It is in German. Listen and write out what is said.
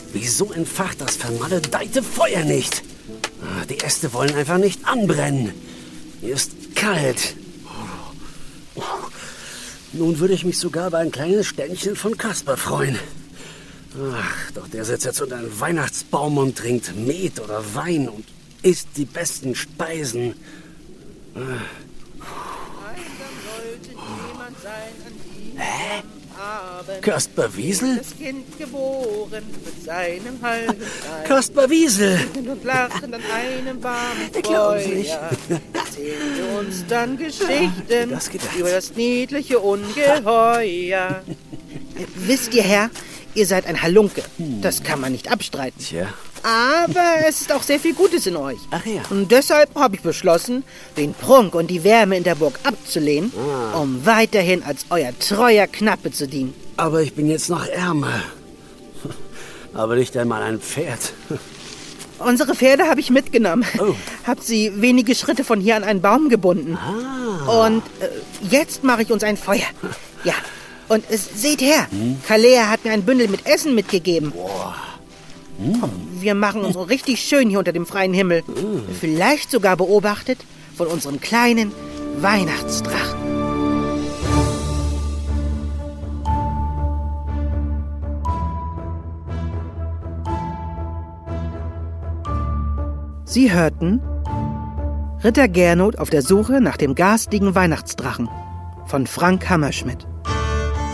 Wieso entfacht das vermaledeite Feuer nicht? Die Äste wollen einfach nicht anbrennen. Mir ist kalt. Nun würde ich mich sogar über ein kleines Ständchen von Kasper freuen. Ach, doch der sitzt jetzt unter einem Weihnachtsbaum und trinkt Met oder Wein und isst die besten Speisen. Hä? Kasper Wiesel? Das Kind geboren mit seinem halben Leib. Kasper Wiesel! Und lachen an einem warmen Ich glaub's nicht. Feuer. Erzählen wir uns dann Geschichten das gedacht. über das niedliche Ungeheuer. Wisst ihr, Herr, ihr seid ein Halunke. Das kann man nicht abstreiten. Tja. Aber es ist auch sehr viel Gutes in euch. Ach ja. Und deshalb habe ich beschlossen, den Prunk und die Wärme in der Burg abzulehnen, um weiterhin als euer treuer Knappe zu dienen. Aber ich bin jetzt noch ärmer. Aber nicht einmal ein Pferd. Unsere Pferde habe ich mitgenommen. Oh. Hab sie wenige Schritte von hier an einen Baum gebunden. Und jetzt mache ich uns ein Feuer. Ja, und seht her, Kalea hat mir ein Bündel mit Essen mitgegeben. Boah. Wir machen uns so richtig schön hier unter dem freien Himmel. Vielleicht sogar beobachtet von unserem kleinen Weihnachtsdrachen. Sie hörten Ritter Gernot auf der Suche nach dem garstigen Weihnachtsdrachen von Frank Hammerschmidt.